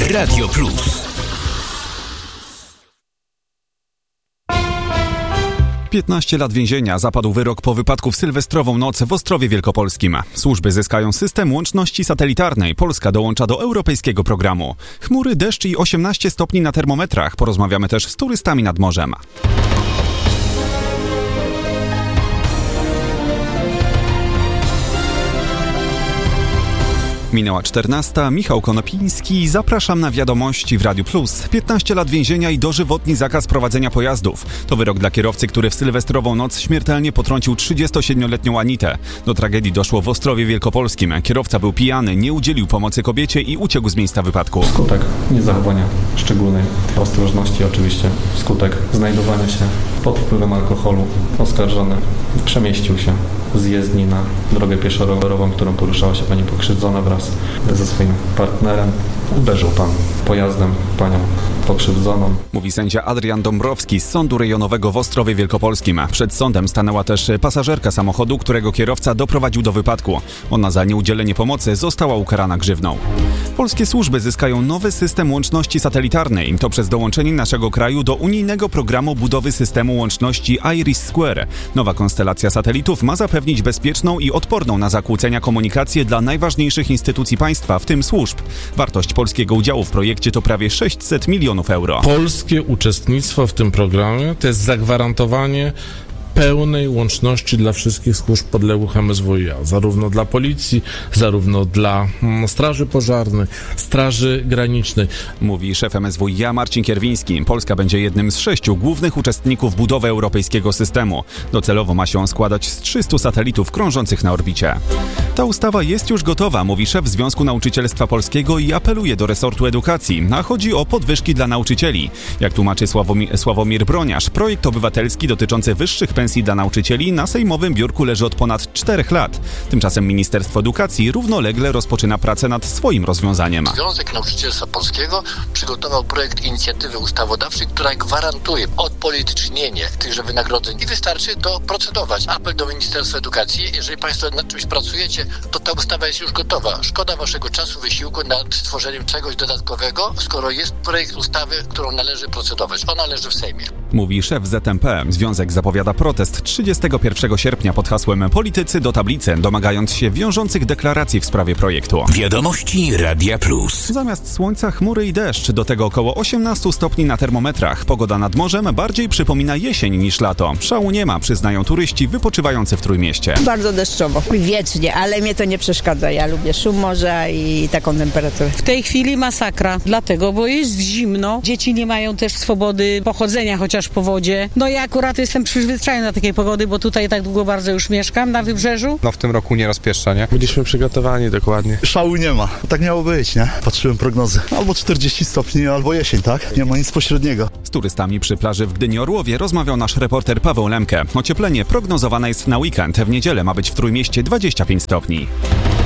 Radio Plus. 15 lat więzienia zapadł wyrok po wypadku w sylwestrową noc w Ostrowie Wielkopolskim. Służby zyskają system łączności satelitarnej. Polska dołącza do europejskiego programu. Chmury, deszcz i 18 stopni na termometrach. Porozmawiamy też z turystami nad morzem. Minęła 14. Michał Konopiński. Zapraszam na wiadomości w Radiu Plus. 15 lat więzienia i dożywotni zakaz prowadzenia pojazdów. To wyrok dla kierowcy, który w sylwestrową noc śmiertelnie potrącił 37-letnią Anitę. Do tragedii doszło w Ostrowie Wielkopolskim. Kierowca był pijany, nie udzielił pomocy kobiecie i uciekł z miejsca wypadku. Skutek niezachowania szczególnej ostrożności oczywiście. Skutek znajdowania się pod wpływem alkoholu. Oskarżony przemieścił się z jezdni na drogę pieszo-rowerową, którą poruszała się pani pokrzywdzona wraz ze swoim partnerem. Uderzył pan pojazdem panią pokrzywdzoną. Mówi sędzia Adrian Dąbrowski z Sądu Rejonowego w Ostrowie Wielkopolskim. Przed sądem stanęła też pasażerka samochodu, którego kierowca doprowadził do wypadku. Ona za nieudzielenie pomocy została ukarana grzywną. Polskie służby zyskają nowy system łączności satelitarnej. To przez dołączenie naszego kraju do unijnego programu budowy systemu łączności IRIS². Nowa konstelacja satelitów ma zapewnić bezpieczną i odporną na zakłócenia komunikację dla najważniejszych instytucji państwa, w tym służb. Wartość polskiego udziału w projekcie to prawie 600 milionów euro. Polskie uczestnictwo w tym programie to jest zagwarantowanie pełnej łączności dla wszystkich służb podległych MSWiA, zarówno dla policji, zarówno dla straży pożarnej, straży granicznej. Mówi szef MSWiA Marcin Kierwiński. Polska będzie jednym z 6 głównych uczestników budowy europejskiego systemu. Docelowo ma się on składać z 300 satelitów krążących na orbicie. Ta ustawa jest już gotowa, mówi szef Związku Nauczycielstwa Polskiego i apeluje do resortu edukacji. A chodzi o podwyżki dla nauczycieli. Jak tłumaczy Sławomir Broniarz, projekt obywatelski dotyczący wyższych pensji dla nauczycieli na sejmowym biurku leży od ponad 4 lat. Tymczasem Ministerstwo Edukacji równolegle rozpoczyna pracę nad swoim rozwiązaniem. Związek Nauczycielstwa Polskiego przygotował projekt inicjatywy ustawodawczej, która gwarantuje odpolitycznienie tychże wynagrodzeń i wystarczy to procedować. Apel do Ministerstwa Edukacji, jeżeli Państwo nad czymś pracujecie, to ta ustawa jest już gotowa. Szkoda Waszego czasu, wysiłku nad stworzeniem czegoś dodatkowego, skoro jest projekt ustawy, którą należy procedować. Ona leży w Sejmie. Mówi szef ZMP. Związek zapowiada protest 31 sierpnia pod hasłem Politycy do tablicy, domagając się wiążących deklaracji w sprawie projektu. Wiadomości Radia Plus. Zamiast słońca chmury i deszcz, do tego około 18 stopni na termometrach. Pogoda nad morzem bardziej przypomina jesień niż lato. Szału nie ma, przyznają turyści wypoczywający w Trójmieście. Bardzo deszczowo, wiecznie, ale mnie to nie przeszkadza. Ja lubię szum morza i taką temperaturę. W tej chwili masakra, dlatego, bo jest zimno. Dzieci nie mają też swobody pochodzenia chociaż po wodzie. No ja akurat jestem przyzwyczajona do takiej pogody, bo tutaj tak długo bardzo już mieszkam na Wybrzeżu. No w tym roku nie rozpieszcza, nie? Byliśmy przygotowani dokładnie. Szału nie ma. Tak miało być, nie? Patrzyłem prognozy. Albo 40 stopni, albo jesień, tak? Nie ma nic pośredniego. Z turystami przy plaży w Gdyni-Orłowie rozmawiał nasz reporter Paweł Lemke. Ocieplenie prognozowane jest na weekend. W niedzielę ma być w Trójmieście 25 stopni.